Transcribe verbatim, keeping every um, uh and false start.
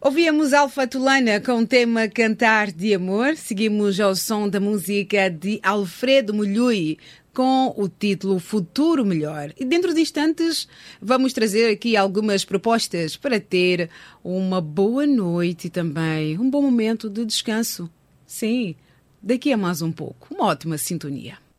Ouvíamos Alfa Tulana com o tema Cantar de Amor. Seguimos ao som da música de Alfredo Mulhui com o título Futuro Melhor. E dentro de instantes vamos trazer aqui algumas propostas para ter uma boa noite e também um bom momento de descanso. Sim, daqui a mais um pouco. Uma ótima sintonia.